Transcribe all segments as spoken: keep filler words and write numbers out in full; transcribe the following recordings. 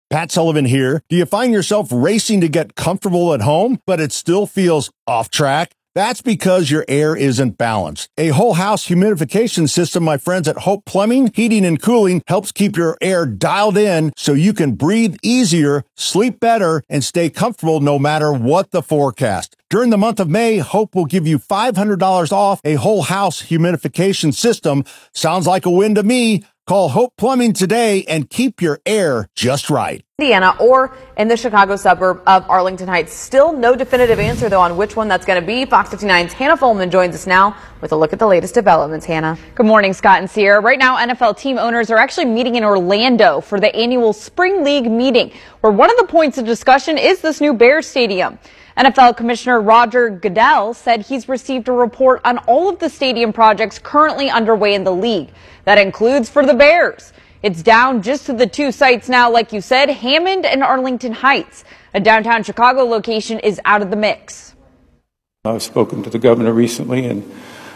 Pat Sullivan here. Do you find yourself racing to get comfortable at home, but it still feels off track? That's because your air isn't balanced. A whole house humidification system, my friends at Hope Plumbing, Heating and Cooling, helps keep your air dialed in so you can breathe easier, sleep better, and stay comfortable no matter what the forecast. During the month of May, Hope will give you five hundred dollars off a whole house humidification system. Sounds like a win to me. Call Hope Plumbing today and keep your air just right. Indiana or in the Chicago suburb of Arlington Heights. Still no definitive answer, though, on which one that's going to be. Fox fifty-nine's Hannah Fulman joins us now with a look at the latest developments. Hannah. Good morning, Scott and Sierra. Right now, N F L team owners are actually meeting in Orlando for the annual Spring League meeting, where one of the points of discussion is this new Bears stadium. N F L Commissioner Roger Goodell said he's received a report on all of the stadium projects currently underway in the league. That includes for the Bears. It's down just to the two sites now, like you said, Hammond and Arlington Heights. A downtown Chicago location is out of the mix. I've spoken to the governor recently, and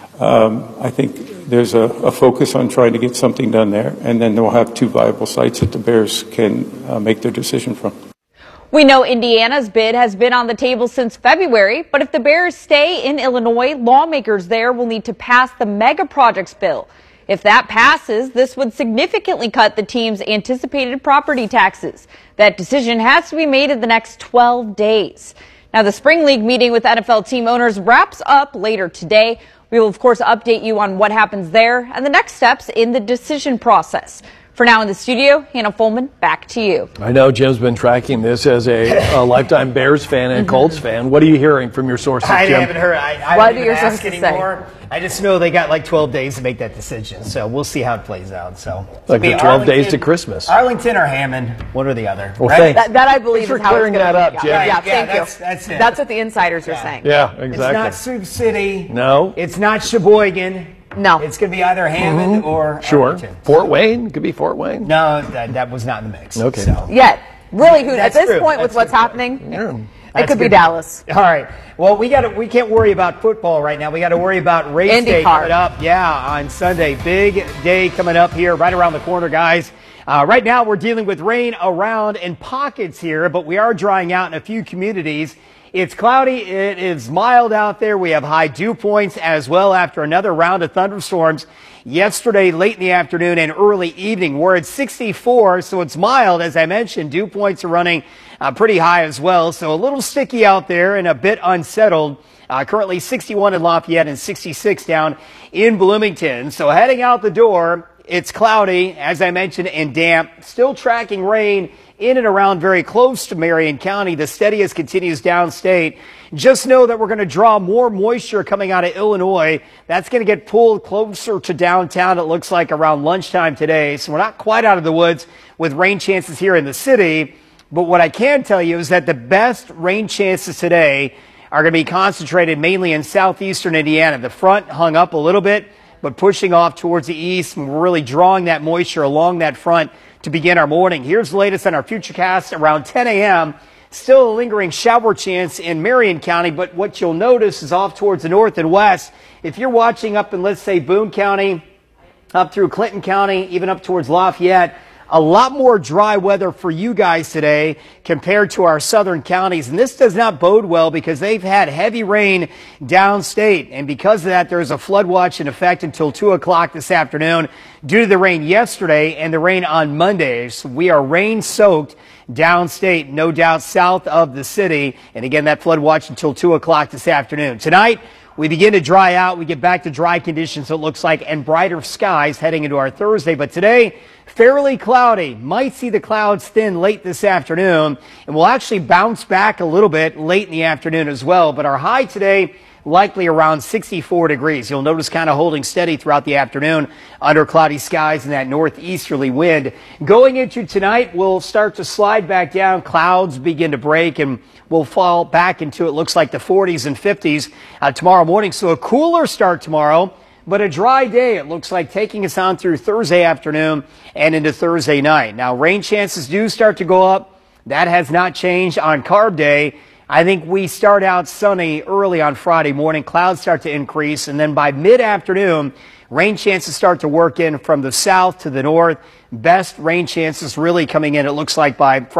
um, I think there's a, a focus on trying to get something done there, and then they'll have two viable sites that the Bears can uh, make their decision from. We know Indiana's bid has been on the table since February, but if the Bears stay in Illinois, lawmakers there will need to pass the mega projects bill. If that passes, this would significantly cut the team's anticipated property taxes. That decision has to be made in the next twelve days. Now, the Spring League meeting with N F L team owners wraps up later today. We will, of course, update you on what happens there and the next steps in the decision process. For now in the studio, Hannah Fulman, back to you. I know Jim's been tracking this as a, a lifetime Bears fan and Colts fan. What are you hearing from your sources, I Jim? haven't heard. I, I What don't do your even ask sources anymore. Say? I just know they got like twelve days to make that decision, so we'll see how it plays out. So like the twelve days to Christmas. Arlington or Hammond, one or the other. Well, right? thanks. That, that I believe Thanks is for how clearing it's that up, be. Jim. Yeah, Yeah, thank yeah, you. that's, that's it. That's what the insiders are Yeah. saying. Yeah, exactly. It's not Sioux City. No. It's not Sheboygan. No. It's going to be either Hammond mm-hmm. or Sure. Arlington. Fort Wayne. Could be Fort Wayne. No, that, that was not in the mix. Okay. So. Yet, really, who at That's this true. point with That's what's good. happening, Yeah. it That's could be good. Dallas. All right. Well, we got we can't worry about football right now. We got to worry about race Indy day car. coming up. Yeah, on Sunday, big day coming up here, right around the corner, guys. Uh, right now, we're dealing with rain around in pockets here, but we are drying out in a few communities. It's cloudy. It is mild out there. We have high dew points as well after another round of thunderstorms yesterday, late in the afternoon and early evening. We're at sixty-four, so it's mild. As I mentioned, dew points are running uh, pretty high as well. So a little sticky out there and a bit unsettled. Uh, currently sixty-one in Lafayette and sixty-six down in Bloomington. So heading out the door, it's cloudy, as I mentioned, and damp. Still tracking rain in and around very close to Marion County. The steadiest continues downstate. Just know that we're going to draw more moisture coming out of Illinois. That's going to get pulled closer to downtown, it looks like, around lunchtime today. So we're not quite out of the woods with rain chances here in the city. But what I can tell you is that the best rain chances today are going to be concentrated mainly in southeastern Indiana. The front hung up a little bit, but pushing off towards the east, and we're really drawing that moisture along that front to begin our morning. Here's the latest on our Futurecast around ten a.m. Still a lingering shower chance in Marion County, but what you'll notice is off towards the north and west. If you're watching up in, let's say, Boone County, up through Clinton County, even up towards Lafayette, a lot more dry weather for you guys today compared to our southern counties. And this does not bode well because they've had heavy rain downstate. And because of that, there's a flood watch in effect until two o'clock this afternoon due to the rain yesterday and the rain on Monday. So we are rain soaked downstate, no doubt south of the city. And again, that flood watch until two o'clock this afternoon. Tonight, we begin to dry out. We get back to dry conditions, it looks like, and brighter skies heading into our Thursday. But today, fairly cloudy. Might see the clouds thin late this afternoon, and we'll actually bounce back a little bit late in the afternoon as well. But our high today, likely around sixty-four degrees. You'll notice kind of holding steady throughout the afternoon under cloudy skies and that northeasterly wind. Going into tonight, we'll start to slide back down. Clouds begin to break, and we'll fall back into, it looks like, the forties and fifties uh, tomorrow morning. So a cooler start tomorrow, but a dry day, it looks like, taking us on through Thursday afternoon and into Thursday night. Now, rain chances do start to go up. That has not changed on Carb Day. I think we start out sunny early on Friday morning. Clouds start to increase, and then by mid-afternoon, rain chances start to work in from the south to the north. Best rain chances really coming in, it looks like, by Friday.